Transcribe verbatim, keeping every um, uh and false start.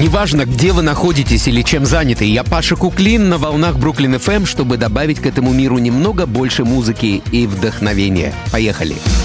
Неважно, где вы находитесь или чем заняты, я Паша Куклин на волнах Бруклин эф эм, чтобы добавить к этому миру немного больше музыки и вдохновения. Поехали!